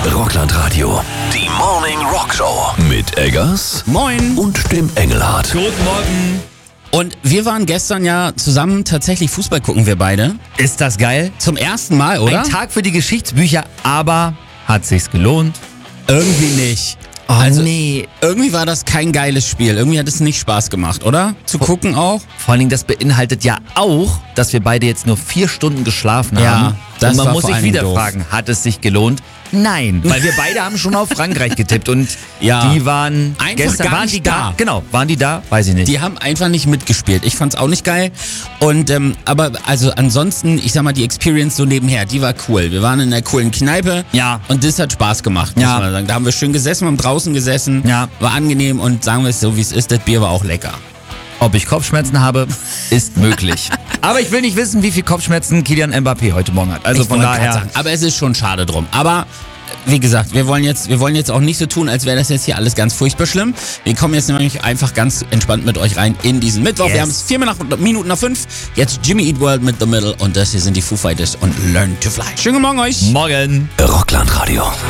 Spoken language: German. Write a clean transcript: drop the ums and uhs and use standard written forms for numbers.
Rockland Radio. Die Morning Rock Show. Mit Eggers. Moin. Und dem Engelhardt. Guten Morgen. Und wir waren gestern ja zusammen tatsächlich Fußball gucken, wir beide. Ist das geil? Zum ersten Mal, oder? Ein Tag für die Geschichtsbücher, aber hat sich's gelohnt? Irgendwie nicht. Oh, nee. Irgendwie war das kein geiles Spiel. Irgendwie hat es nicht Spaß gemacht, oder? Zu gucken auch. Vor allen Dingen, das beinhaltet ja auch, dass wir beide jetzt nur 4 Stunden geschlafen Ja, haben. das und man war muss vor sich allen Dingen wieder doof. fragen, hat es sich gelohnt? Nein, weil wir beide haben schon auf Frankreich getippt und Ja. die waren Einfach gestern, gar waren nicht die da. Genau, waren die da? Weiß ich nicht. Die haben einfach nicht mitgespielt. Ich fand's auch nicht geil. Und aber also ansonsten, ich sag mal, die Experience so nebenher, die war cool. Wir waren in einer coolen Kneipe. Ja. Und das hat Spaß gemacht, muss Ja. man sagen. Da haben wir schön gesessen, wir haben draußen gesessen. Ja. War angenehm und sagen wir es so, wie es ist, das Bier war auch lecker. Ob ich Kopfschmerzen habe, ist möglich. Aber ich will nicht wissen, wie viel Kopfschmerzen Kylian Mbappé heute Morgen hat. Also Ich von wollte grad daher. sagen, aber es ist schon schade drum. Aber wie gesagt, wir wollen jetzt auch nicht so tun, als wäre das jetzt hier alles ganz furchtbar schlimm. Wir kommen jetzt nämlich einfach ganz entspannt mit euch rein in diesen Mittwoch. Yes. Wir haben es 4 Minuten nach 5. Jetzt Jimmy Eat World mit The Middle und das hier sind die Foo Fighters und Learn to Fly. Schönen guten Morgen euch. Morgen. Rockland Radio.